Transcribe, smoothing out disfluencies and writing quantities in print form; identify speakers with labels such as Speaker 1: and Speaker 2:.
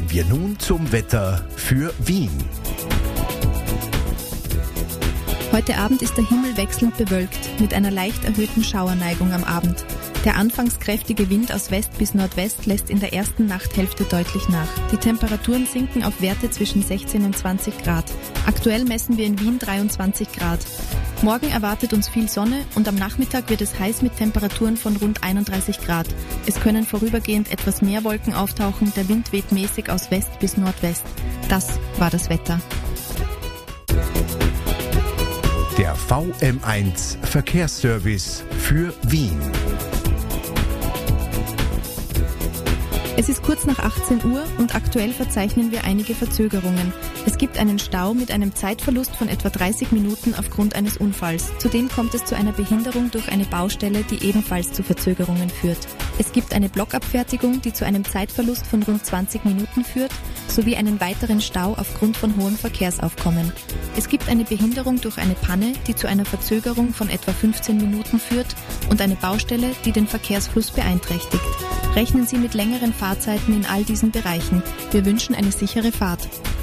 Speaker 1: Kommen wir nun zum Wetter für Wien.
Speaker 2: Heute Abend ist der Himmel wechselnd bewölkt, mit einer leicht erhöhten Schauerneigung am Abend. Der anfangs kräftige Wind aus West bis Nordwest lässt in der ersten Nachthälfte deutlich nach. Die Temperaturen sinken auf Werte zwischen 16 und 20 Grad. Aktuell messen wir in Wien 23 Grad. Morgen erwartet uns viel Sonne und am Nachmittag wird es heiß mit Temperaturen von rund 31 Grad. Es können vorübergehend etwas mehr Wolken auftauchen, der Wind weht mäßig aus West bis Nordwest. Das war das Wetter.
Speaker 1: Der VM1 Verkehrsservice für Wien.
Speaker 2: Es ist kurz nach 18 Uhr und aktuell verzeichnen wir einige Verzögerungen. Es gibt einen Stau mit einem Zeitverlust von etwa 30 Minuten aufgrund eines Unfalls. Zudem kommt es zu einer Behinderung durch eine Baustelle, die ebenfalls zu Verzögerungen führt. Es gibt eine Blockabfertigung, die zu einem Zeitverlust von rund 20 Minuten führt, sowie einen weiteren Stau aufgrund von hohem Verkehrsaufkommen. Es gibt eine Behinderung durch eine Panne, die zu einer Verzögerung von etwa 15 Minuten führt und eine Baustelle, die den Verkehrsfluss beeinträchtigt. Rechnen Sie mit längeren Fahrzeiten in all diesen Bereichen. Wir wünschen eine sichere Fahrt.